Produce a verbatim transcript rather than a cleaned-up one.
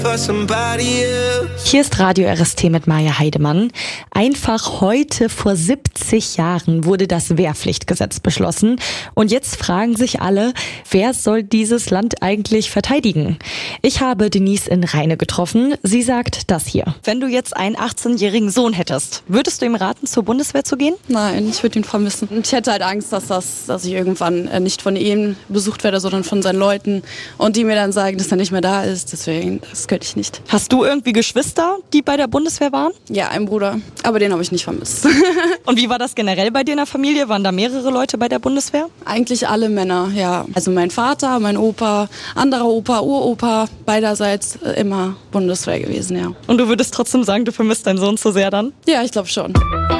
Hier ist Radio R S T mit Maja Heidemann. Einfach heute vor siebzig Jahren wurde das Wehrpflichtgesetz beschlossen. Und jetzt fragen sich alle, wer soll dieses Land eigentlich verteidigen? Ich habe Denise in Rheine getroffen. Sie sagt das hier. Wenn du jetzt einen achtzehnjährigen Sohn hättest, würdest du ihm raten, zur Bundeswehr zu gehen? Nein, ich würde ihn vermissen. Und ich hätte halt Angst, dass, das, dass ich irgendwann nicht von ihm besucht werde, sondern von seinen Leuten. Und die mir dann sagen, dass er nicht mehr da ist. Deswegen, das könnte ich nicht. Hast du irgendwie Geschwister, die bei der Bundeswehr waren? Ja, einen Bruder. Aber den habe ich nicht vermisst. Und wie war das generell bei dir in der Familie? Waren da mehrere Leute bei der Bundeswehr? Eigentlich alle Männer, ja. Also mein Vater, mein Opa, anderer Opa, Uropa, beiderseits immer Bundeswehr gewesen, ja. Und du würdest trotzdem sagen, du vermisst deinen Sohn zu sehr dann? Ja, ich glaube schon.